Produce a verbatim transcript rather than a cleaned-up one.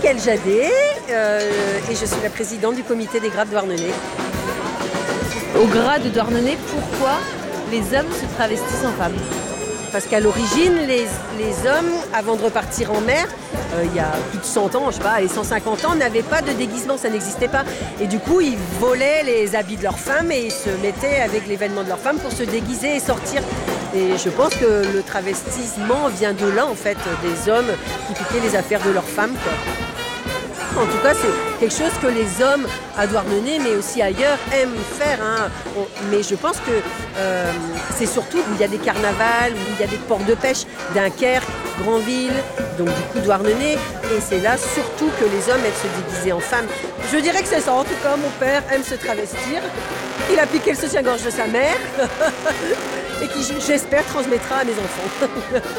Michael Jadet euh, et je suis la présidente du comité des grades Douarnenez. Au grade de Douarnenez, pourquoi les hommes se travestissent en femmes? Parce qu'à l'origine, les, les hommes, avant de repartir en mer, euh, il y a plus de cent ans, je sais pas, les cent cinquante ans, n'avaient pas de déguisement, ça n'existait pas. Et du coup, ils volaient les habits de leurs femmes et ils se mettaient avec les vêtements de leurs femmes pour se déguiser et sortir. Et je pense que le travestissement vient de là, en fait, des hommes qui piquaient les affaires de leurs femmes, quoi. En tout cas, c'est quelque chose que les hommes à Douarnenez, mais aussi ailleurs, aiment faire. Hein. On, mais je pense que euh, c'est surtout où il y a des carnavals, où il y a des ports de pêche, Dunkerque, Granville, donc du coup Douarnenez. Et c'est là surtout que les hommes aiment se déguiser en femmes. Je dirais que c'est ça. En tout cas, mon père aime se travestir. Il a piqué le soutien-gorge de sa mère et qui, j'espère, transmettra à mes enfants.